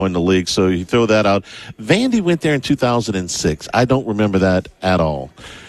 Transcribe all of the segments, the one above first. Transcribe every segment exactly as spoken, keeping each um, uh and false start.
in the league, so you throw that out. Vandy went there in two thousand six. I don't remember that at all.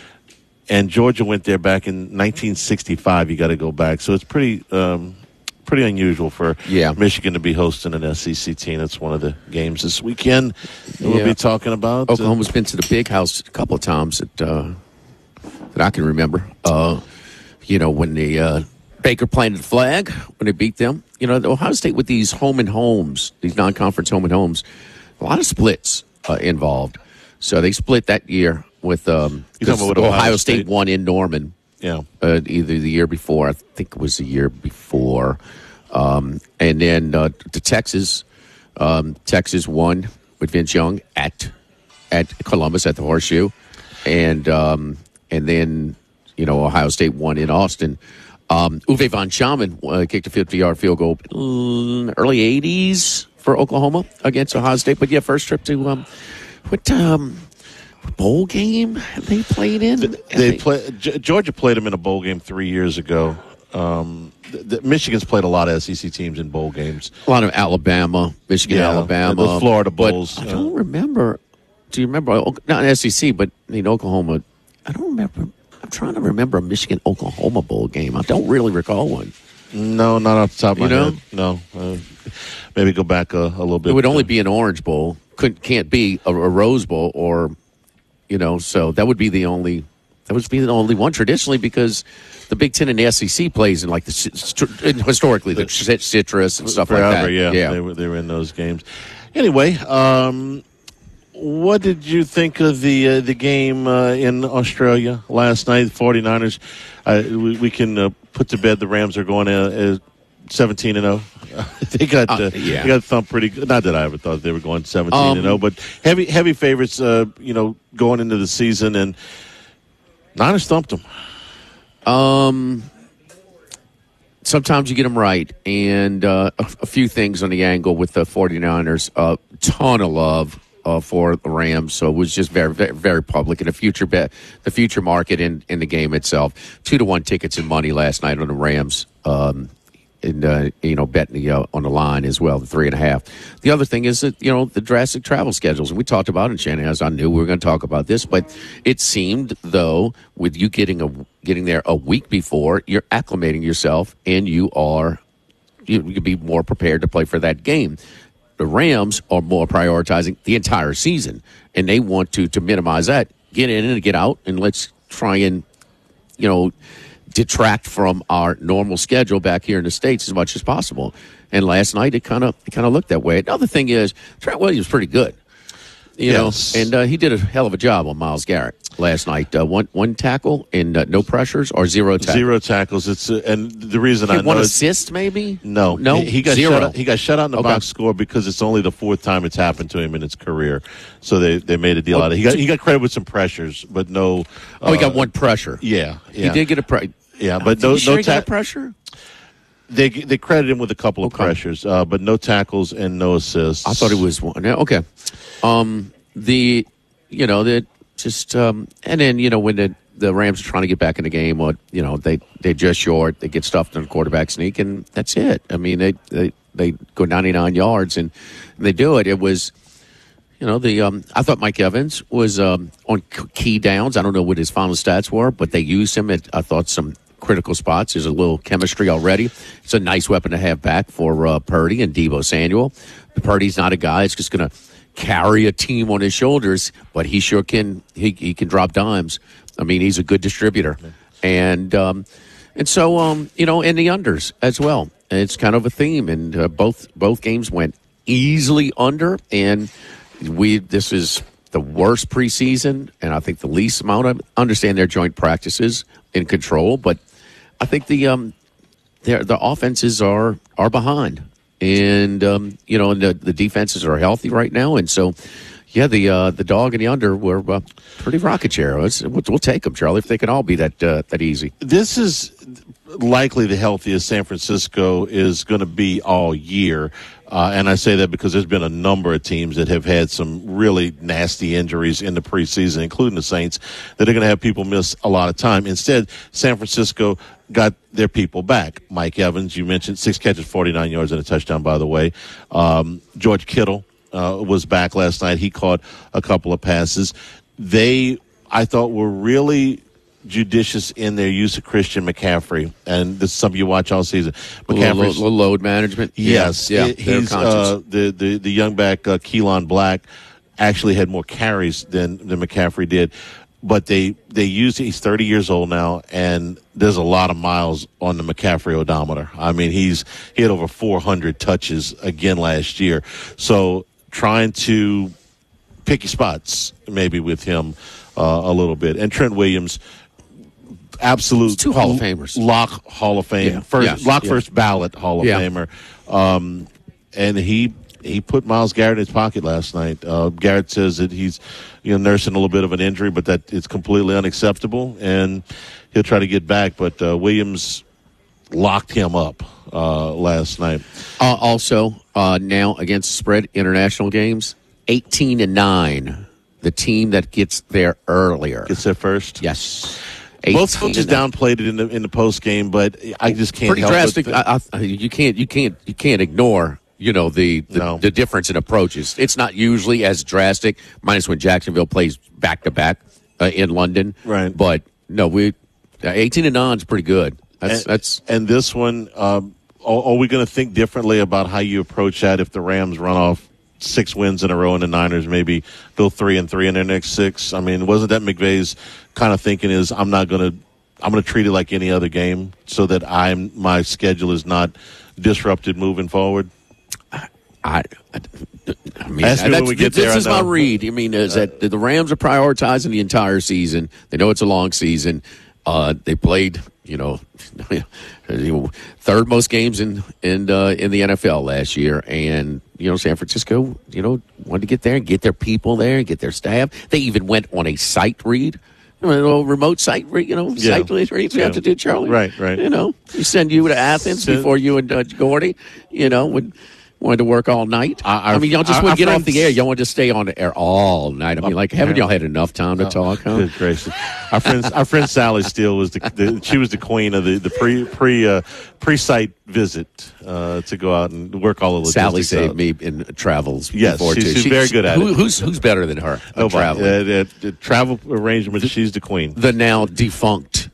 And Georgia went there back in nineteen sixty-five. You got to go back. So it's pretty um, pretty unusual for yeah. Michigan to be hosting an S E C team. That's one of the games this weekend that we'll yeah. be talking about. Oklahoma's uh, been to the Big House a couple of times that, uh, that I can remember. Uh, you know, when the uh, Baker planted the flag, when they beat them. You know, Ohio State with these home and homes, these non-conference home and homes, a lot of splits uh, involved. So they split that year with um, Ohio, Ohio State. State won in Norman. Yeah, uh, either the year before, I think it was the year before, um, and then uh, to Texas, um, Texas won with Vince Young at at Columbus at the Horseshoe, and um, and then you know Ohio State won in Austin. Um, Uwe von Schaman uh, kicked a fifty-yard field goal uh, early eighties for Oklahoma against Ohio State. But yeah, first trip to um, what um, bowl game they played in? They, they play, G- Georgia played them in a bowl game three years ago. Um, the, the, Michigan's played a lot of S E C teams in bowl games. A lot of Alabama, Michigan, yeah, Alabama, the Florida bowls. I don't uh, remember. Do you remember? Not S E C, but in Oklahoma. I don't remember. I'm trying to remember a Michigan-Oklahoma bowl game. I don't really recall one. No, not off the top of my you know? head. No. Uh, maybe go back a, a little bit. It would only be an Orange Bowl. Couldn't can't be a, a Rose Bowl or, you know. So that would be the only. That would be the only one traditionally because the Big Ten and the S E C plays in like the historically the Citrus and stuff Forever, like that. Yeah, yeah, they were they were in those games. Anyway. Um, What did you think of the uh, the game uh, in Australia last night? The 49ers, uh, we, we can uh, put to bed the Rams are going uh, seventeen and oh. They got uh, uh, yeah. they got thumped pretty good. Not that I ever thought they were going seventeen and oh, but heavy heavy favorites. Uh, you know, going into the season, and Niners thumped them. Um. Sometimes you get them right, and uh, a, a few things on the angle with the 49ers. A uh, ton of love. Uh, for the Rams, so it was just very, very, very public. And the future bet, the future market in, in the game itself, two to one tickets and money last night on the Rams, um, and uh, you know betting the, uh, on the line as well, the three and a half. The other thing is that you know the drastic travel schedules, and we talked about it in Shanahan. As I knew we were going to talk about this, but it seemed though with you getting a getting there a week before, you're acclimating yourself, and you are you you be more prepared to play for that game. The Rams are more prioritizing the entire season, and they want to to minimize that. Get in and get out, and let's try and, you know, detract from our normal schedule back here in the States as much as possible. And last night, it kind of it kind of looked that way. Another thing is, Trent Williams was pretty good. You yes. know, and uh, he did a hell of a job on Myles Garrett last night. Uh, one one tackle and uh, no pressures or zero tackles. Zero tackles. It's uh, and the reason he I know one assist maybe. No, no, he, he got zero. shut out, he got shut out in the okay. box score because it's only the fourth time it's happened to him in his career. So they, they made a deal oh, out of it. He got he got credit with some pressures, but no. Uh, oh, he got one pressure. Yeah, yeah. He did get a pressure. Yeah, but no, no sure no he ta- got a pressure. They they credit him with a couple of okay. pressures, uh, but no tackles and no assists. I thought it was one. Yeah, okay. Um, the you know that just um, and then you know when the the Rams are trying to get back in the game, or you know they they just short, they get stuffed in a quarterback sneak, and that's it. I mean they they, they go ninety-nine yards and they do it. It was. You know, the um, I thought Mike Evans was um, on key downs. I don't know what his final stats were, but they used him at, I thought, some critical spots. There's a little chemistry already. It's a nice weapon to have back for uh, Purdy and Deebo Samuel. Purdy's not a guy that's just going to carry a team on his shoulders, but he sure can. He, he can drop dimes. I mean, he's a good distributor, and um, and so um, you know, and the unders as well. And it's kind of a theme, and uh, both both games went easily under, and. We this is the worst preseason, and I think the least amount of understand their joint practices in control, but I think the um their the offenses are are behind, and um you know and the the defenses are healthy right now, and so yeah the uh, the dog and the under were uh, pretty rocket chair. Let's, we'll, we'll take them, Charlie, if they can all be that uh, that easy. This is likely the healthiest San Francisco is going to be all year. Uh, and I say that because there's been a number of teams that have had some really nasty injuries in the preseason, including the Saints, that are going to have people miss a lot of time. Instead, San Francisco got their people back. Mike Evans, you mentioned, six catches, forty-nine yards, and a touchdown, by the way. Um, George Kittle uh, was back last night. He caught a couple of passes. They, I thought, were really judicious in their use of Christian McCaffrey, and this is something you watch all season. McCaffrey's little, little load management. Yes, yeah, yeah. He's uh, the the the young back uh, Keelan Black actually had more carries than than McCaffrey did, but they they used. He's thirty years old now, and there's a lot of miles on the McCaffrey odometer. I mean, he's he had over four hundred touches again last year. So trying to pick your spots maybe with him uh, a little bit, and Trent Williams. Absolute two Hall of Famers, lock Hall of Fame, yeah. first yes. lock yeah. first ballot Hall of yeah. Famer, um, and he he put Myles Garrett in his pocket last night. Uh, Garrett says that he's you know nursing a little bit of an injury, but that it's completely unacceptable, and he'll try to get back. But uh, Williams locked him up uh, last night. Uh, also, uh, now against spread international games, eighteen and nine, the team that gets there earlier Gets there first. Yes. Both coaches downplayed it in the in the post game, but I just can't. Pretty help drastic. But I, I, you can't. You can't. You can't ignore. You know the the, No. the difference in approaches. It's not usually as drastic. Minus when Jacksonvile plays back to back in London. Right. But no, we eighteen and nine is pretty good. That's and, that's and this one. Um, are, are we going to think differently about how you approach that if the Rams run off six wins in a row and the Niners maybe go three and three in their next six? I mean, wasn't that McVay's kind of thinking is I'm not going to I'm going to treat it like any other game so that I'm my schedule is not disrupted moving forward? I, I, I mean, Ask me that's, when we get this there, is I my know. read. I mean, is that the Rams are prioritizing the entire season. They know it's a long season. Uh, they played, you know, third most games in in uh, in the N F L last year, and you know, San Francisco, you know, wanted to get there and get their people there and get their staff. They even went on a site read. A little remote site, read, you know, Yeah. site reads we Yeah. have to do, Charlie. Right, right. You know, you send you to Athens Send- before you and uh, Gordy, you know, would wanted to work all night. Our- I mean, y'all just our- wouldn't our get off friends- the air. Y'all want to stay on the air all night. I mean, like, haven't y'all had enough time to talk? Huh? Good gracious! Our friend, our friend Sally Steele was the, the she was the queen of the the pre pre uh, pre site visit uh, to go out and work all the logistics Sally saved out. me in travels. Yes, before she's- too. she's very good at who, it. Who's who's better than her? at Nobody. traveling? Uh, the, the travel arrangements. She's the queen. The now defunct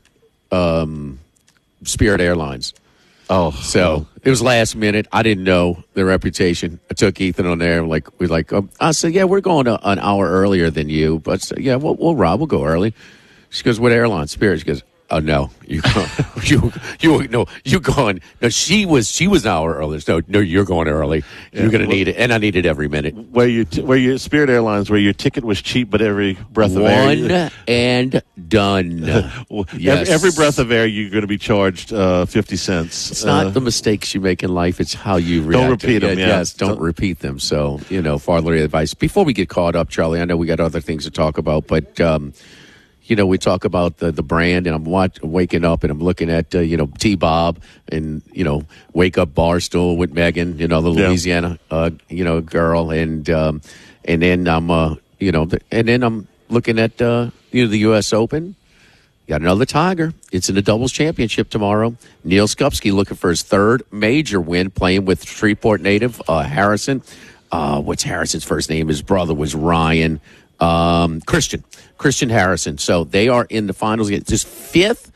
um, Spirit Airlines. Oh, So it was last minute. I didn't know their reputation. I took Ethan on there. Like we like. Um, I said, "Yeah, we're going to, an hour earlier than you." But I said, yeah, we'll, we'll Rob, we'll go early. She goes, "What airline?" Spirit. She goes, "Oh no, you go, you you no, you going?" No, she was she was an hour early. No, no, you're going early. You're Yeah, going to well- need it, and I need it every minute. where your t- where your Spirit Airlines, where your ticket was cheap, but every breath of air, One and done. well, Yes. every, every breath of air, you're going to be charged uh, fifty cents. It's not Uh, the mistakes you make in life; it's how you react. repeat them, yeah. Yes, don't Don't- repeat them. So, you know, fatherly advice. Before we get caught up, Charlie, I know we got other things to talk about, but um, you know, we talk about the the brand, and I'm watch, waking up and I'm looking at uh, you know T Bob and you know Wake Up Barstool with Megan, you know the Yeah. Louisiana uh, you know girl, and um, and then I'm uh, you know the, and then I'm looking at uh, you know the U S Open. Got another Tiger. It's in the doubles championship tomorrow. Neil Skupski looking for his third major win, playing with Shreveport native uh, Harrison. Uh, what's Harrison's first name? His brother was Ryan. Um, Christian. Christian Harrison. So they are in the finals. It's his fifth.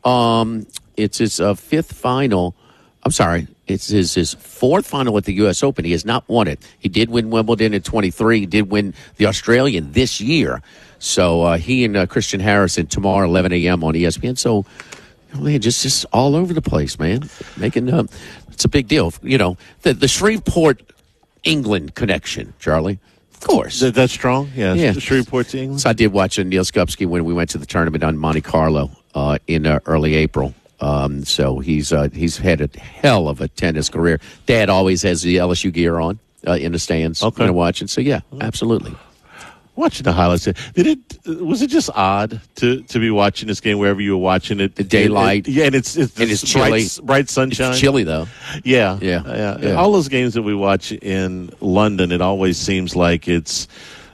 Um, it's his uh, fifth final. I'm sorry. It's his, his fourth final at the U S Open. He has not won it. He did win Wimbledon in twenty-three. He did win the Australian this year. So uh, he and uh, Christian Harrison tomorrow, eleven a.m. on E S P N. So, you know, man, just just all over the place, man. Making uh, it's a big deal. You know, the the Shreveport, England connection, Charlie. Of course. Is that strong? Yeah. Yeah. Shreveport to England. So I did watch uh, Neil Skupski when we went to the tournament on Monte Carlo uh, in uh, early April. Um, so he's uh, he's had a hell of a tennis career. Dad always has the L S U gear on uh, in the stands, Okay. you know, watching. So yeah, absolutely. Watching the highlights, did it? Was it just odd to, to be watching this game wherever you were watching it? The daylight. It- it- yeah, and it's it's, And it's bright, chilly. bright sunshine. It's chilly though. Yeah, Yeah. yeah, Yeah. All those games that we watch in London, it always seems like it's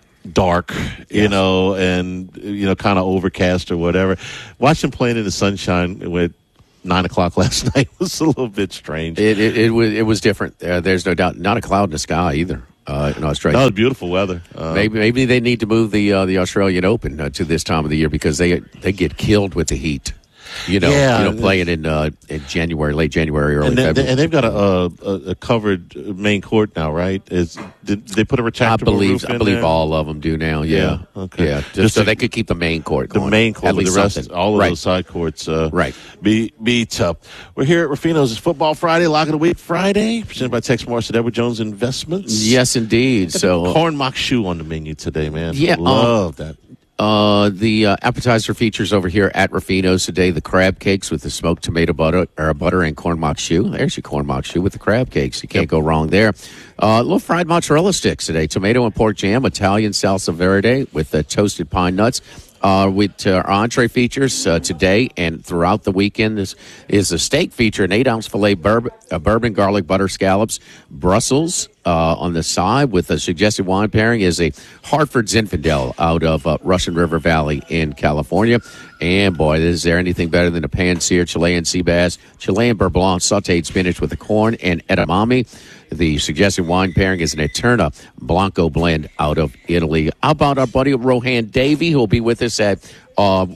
dark, you Yeah. know, and you know, kind of overcast or whatever. Watching playing in the sunshine with nine o'clock last night was a little bit strange. It it, it was it was different. Uh, there's no doubt. Not a cloud in the sky either. uh, in Australia. That was beautiful weather. Uh, maybe maybe they need to move the uh, the Australian Open uh, to this time of the year because they they get killed with the heat. You know, Yeah. you know, playing in uh, in January, late January, early and, they, February. and they've got a, a, a covered main court now, right? Is did they put a retractable I believe roof in I believe there? all of them do now. Yeah, Yeah, okay. yeah, just, Just so to- they could keep the main court The going. main court, at but least the rest, something. all of right. those side courts, uh, Right. Be beat up. We're here at Rufino's. It's Football Friday, Lock of the Week Friday, presented by Tex Morris at Edward Jones Investments. Yes, indeed. So corn mock shoe on the menu today, man. Yeah, um, love that. Uh, the uh, appetizer features over here at Rufino's today: the crab cakes with the smoked tomato butter, or butter and corn mock shoe. There's your corn mock shoe with the crab cakes. You can't go wrong there. Uh, little fried mozzarella sticks today: tomato and pork jam, Italian salsa verde with the toasted pine nuts. Uh, with uh, our entree features uh, today and throughout the weekend is is a steak feature: an eight ounce filet bourbon, uh, bourbon garlic butter scallops, Brussels. Uh, on the side with a suggested wine pairing is a Hartford Zinfandel out of uh, Russian River Valley in California. And boy, is there anything better than a pan-seared Chilean sea bass, Chilean beurre blanc, sauteed spinach with the corn and edamame. The suggested wine pairing is an Eterna Blanco blend out of Italy. How about our buddy Rohan Davey, who will be with us at uh,